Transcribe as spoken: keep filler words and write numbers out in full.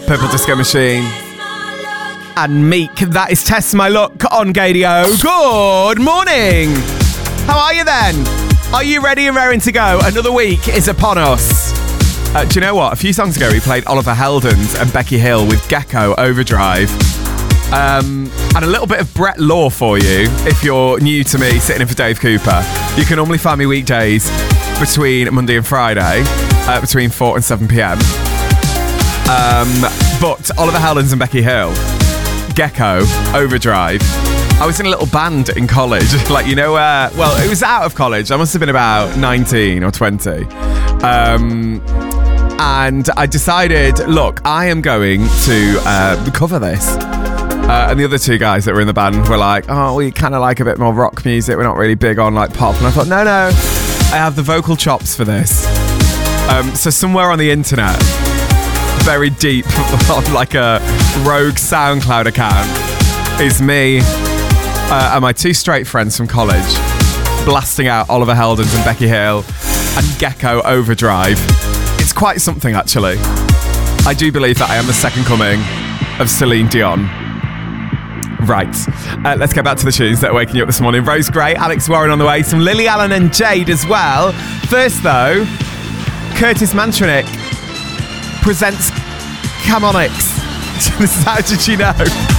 Purple Disco Machine. And Meek, that is Test My Luck on Gadio. Good morning. How are you then? Are you ready and raring to go? Another week is upon us. Uh, do you know what? A few songs ago we played Oliver Heldens and Becky Hill with Gecko Overdrive. Um, and a little bit of Brett Law for you if you're new to me sitting in for Dave Cooper. You can normally find me weekdays between Monday and Friday, uh, between four and seven p.m. Um, but Oliver Heldens and Becky Hill, Gecko Overdrive. I was in a little band in college, like, you know, uh, well, it was out of college. I must have been about nineteen or twenty. Um, and I decided, look, I am going to uh, cover this. Uh, and the other two guys that were in the band were like, oh, we kind of like a bit more rock music. We're not really big on like pop. And I thought, no, no, I have the vocal chops for this. Um, so somewhere on the internet, very deep on like a rogue SoundCloud account, is me uh, and my two straight friends from college blasting out Oliver Heldens and Becky Hill and Gecko Overdrive. It's quite something, actually. I do believe that I am the second coming of Celine Dion. Right, uh, let's get back to the tunes that are waking you up this morning. Rose Gray, Alex Warren on the way, some Lily Allen and Jade as well. First though, Curtis Mantronik presents Camonix. How did you know?